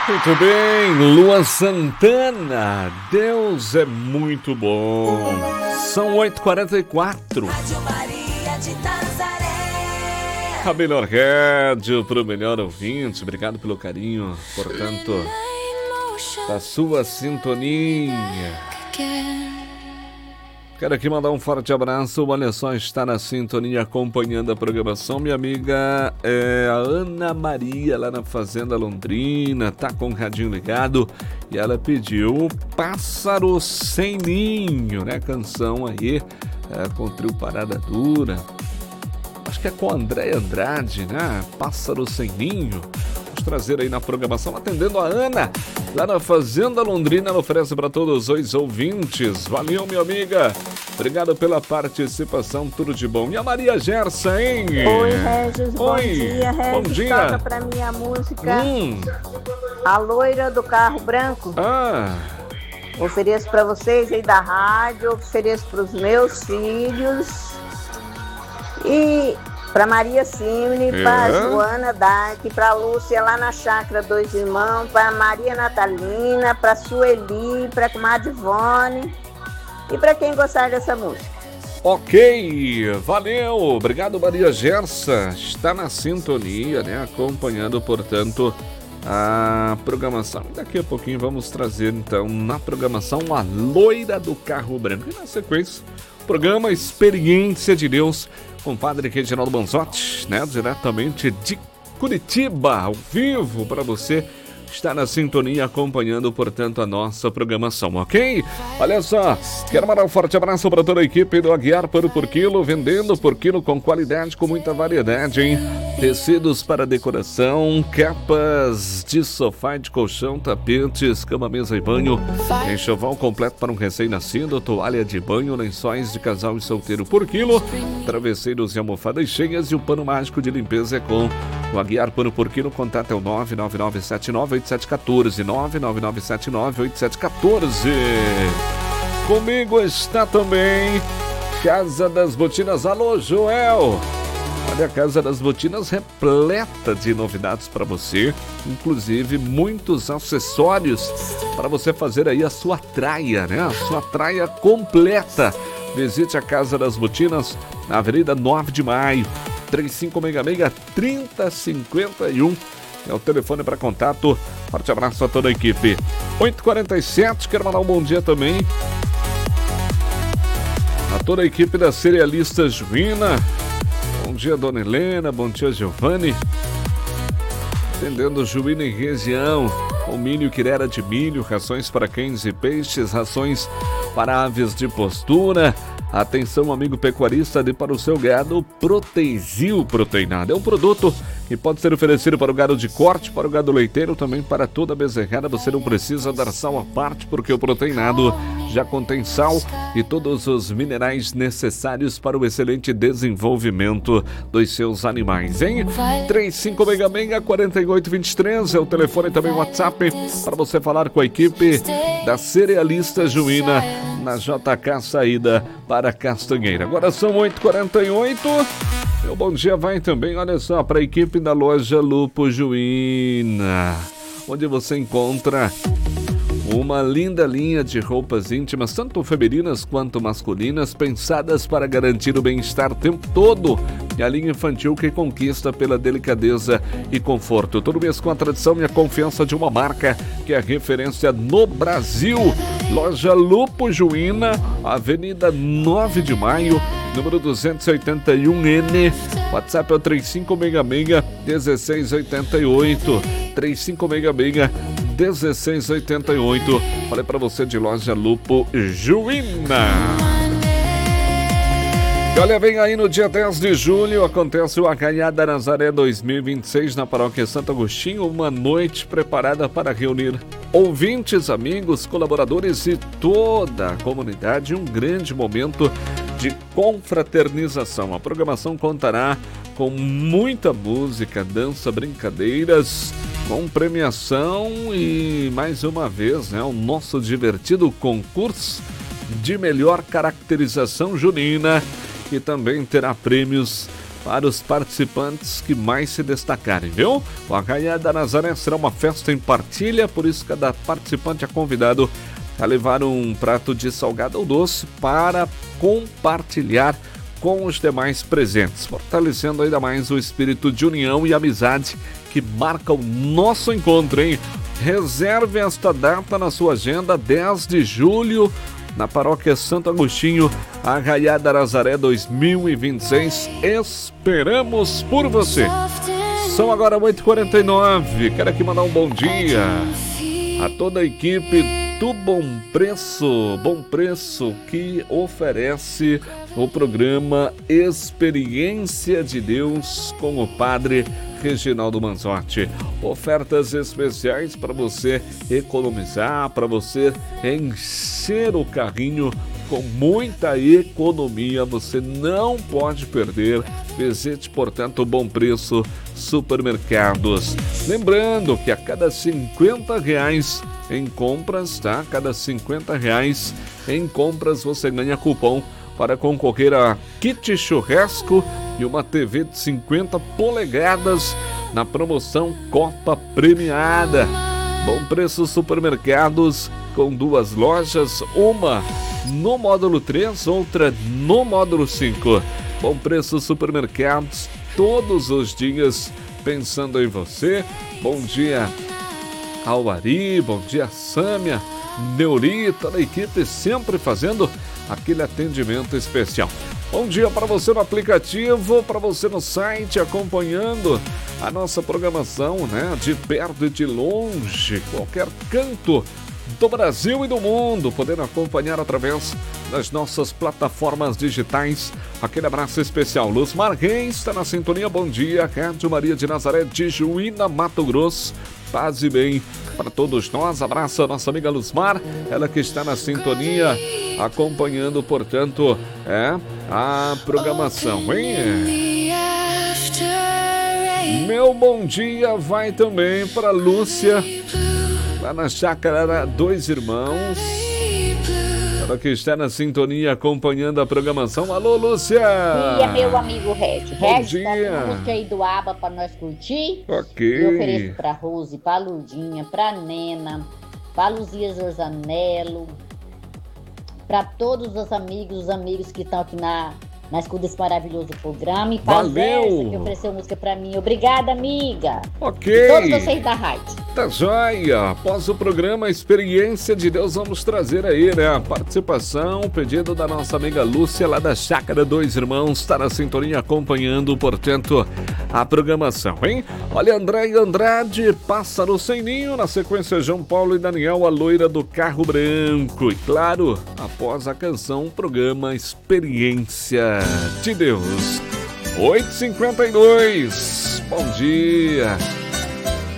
Muito bem, Luan Santana, Deus é muito bom. São 8h44. A melhor rádio para o melhor ouvinte. Obrigado pelo carinho, portanto, da sua sintonia. Quero aqui mandar um forte abraço. Olha só, está na sintonia acompanhando a programação. Minha amiga a Ana Maria, lá na Fazenda Londrina, tá com o radinho ligado e ela pediu Pássaro Sem Ninho, né? Canção aí com o trio Parada Dura. Acho que é com André Andrade, né? Pássaro Sem Ninho. Vamos trazer aí na programação, atendendo a Ana, lá na Fazenda Londrina. Ela oferece para todos os ouvintes. Valeu, minha amiga. Obrigado pela participação, tudo de bom. E a Maria Gersa, hein? Oi, Regis, bom Oi. dia, Regis. Bom dia. Toca pra mim a música A Loira do Carro Branco. Ofereço pra vocês aí da rádio, ofereço pros meus filhos e pra Maria Simone, pra Joana Dark, pra Lúcia lá na Chácara Dois Irmãos, pra Maria Natalina, pra Sueli, pra comadre Ivone e pra quem gostar dessa música. Ok, valeu, obrigado Maria Gersa, está na sintonia, né, acompanhando, portanto, a programação. Daqui a pouquinho vamos trazer, então, na programação, a Loira do Carro Branco. E na sequência, o programa Experiência de Deus, com o padre Reginaldo Manzotti, né, diretamente de Curitiba, ao vivo para você. Está na sintonia acompanhando, portanto, a nossa programação, ok? Olha só, quero mandar um forte abraço para toda a equipe do Aguiar Pano por Quilo, vendendo por quilo com qualidade, com muita variedade, hein? Tecidos para decoração, capas de sofá e de colchão, tapetes, cama, mesa e banho, enxoval completo para um recém-nascido, toalha de banho, lençóis de casal e solteiro por quilo, travesseiros e almofadas cheias e o pano mágico de limpeza é com o Aguiar Pano por Quilo. Contato é o 999798714, 999798714. Comigo está também Casa das Botinas. Alô, Joel! Olha, a Casa das Botinas repleta de novidades para você, inclusive muitos acessórios para você fazer aí a sua traia, né? A sua traia completa. Visite a Casa das Botinas, na Avenida 9 de Maio, 3566-3051. É o telefone para contato. Forte abraço a toda a equipe. 8h47, quero mandar um bom dia também a toda a equipe da Cerealista Juína. Bom dia, dona Helena. Bom dia, Giovanni. Atendendo Juína e região. O milho quirera de milho, rações para cães e peixes, rações para aves de postura. Atenção, amigo pecuarista, dê para o seu gado Proteizil Proteinado. É um produto que pode ser oferecido para o gado de corte, para o gado leiteiro, também para toda a bezerrada. Você não precisa dar sal à parte, porque o Proteinado já contém sal e todos os minerais necessários para o excelente desenvolvimento dos seus animais, hein? 3566-4823 é o telefone, também o WhatsApp, para você falar com a equipe da Cerealista Juína, na JK Saída para Castanheira. Agora são 8h48. Meu bom dia vai também, olha só, para a equipe da loja Lupo Juína, onde você encontra uma linda linha de roupas íntimas, tanto femininas quanto masculinas, pensadas para garantir o bem-estar o tempo todo. E a linha infantil que conquista pela delicadeza e conforto. Todo mês com a tradição e a confiança de uma marca que é referência no Brasil. Loja Lupo Juína, Avenida 9 de Maio, número 281N. WhatsApp é o 3566-1688. 3566-1688. Falei para você de Loja Lupo Juína. E olha, vem aí no dia 10 de julho, acontece o Arraiada Nazaré 2026 na Paróquia Santo Agostinho, uma noite preparada para reunir ouvintes, amigos, colaboradores e toda a comunidade, um grande momento de confraternização. A programação contará com muita música, dança, brincadeiras, com premiação e, mais uma vez, o nosso divertido concurso de melhor caracterização junina, que também terá prêmios para os participantes que mais se destacarem, viu? O Arraiá da Nazaré será uma festa em partilha, por isso cada participante é convidado a levar um prato de salgado ou doce para compartilhar com os demais presentes, fortalecendo ainda mais o espírito de união e amizade que marca o nosso encontro, hein? Reserve esta data na sua agenda, 10 de julho, na Paróquia Santo Agostinho, Arraiá da Nazaré 2026. Esperamos por você. São agora 8h49. Quero aqui mandar um bom dia a toda a equipe do Bom Preço que oferece o programa Experiência de Deus com o Padre Reginaldo Manzotti. Ofertas especiais para você economizar, para você encher o carrinho com muita economia. Você não pode perder. Visite, portanto, o Bom Preço Supermercados. Lembrando que a cada R$50 em compras, tá? Cada R$50 em compras você ganha cupom para concorrer a kit churrasco e uma TV de 50 polegadas na promoção Copa Premiada. Bom Preço Supermercados com 2 lojas, uma no módulo 3, outra no módulo 5. Bom Preço Supermercados, todos os dias pensando em você. Bom dia ao Ari, bom dia Sâmia, Neuri, toda a equipe sempre fazendo aquele atendimento especial. Bom dia para você no aplicativo, para você no site, acompanhando a nossa programação, né? De perto e de longe, qualquer canto do Brasil e do mundo, podendo acompanhar através das nossas plataformas digitais. Aquele abraço especial. Luz Marquês está na sintonia. Bom dia, Rádio Maria de Nazaré de Juína, Mato Grosso. Paz e bem para todos nós. Abraço a nossa amiga Luzmar, ela que está na sintonia, acompanhando, portanto, a programação, hein? Meu bom dia vai também para Lúcia, lá na Chácara Dois Irmãos. Ela que está na sintonia, acompanhando a programação. Alô, Lúcia! Bom dia, meu amigo Red. Bom dia! Tá com música aí do ABBA para nós curtir. Ok. Eu ofereço pra Rose, pra Lurdinha, pra Nena, pra Luzia Zorzanello, pra todos os amigos que estão aqui na escuta desse maravilhoso programa. E pra Zélia, que ofereceu música pra mim. Obrigada, amiga. Ok. E todos vocês da rádio. Tá joia! Após o programa Experiência de Deus, vamos trazer aí, né, a participação, o pedido da nossa amiga Lúcia, lá da Chácara Dois Irmãos, está na sintonia acompanhando, portanto, a programação, hein? Olha, André e Andrade, Pássaro Sem Ninho, na sequência João Paulo e Daniel, a loira do carro branco. E claro, após a canção, o programa Experiência de Deus. 8h52, bom dia!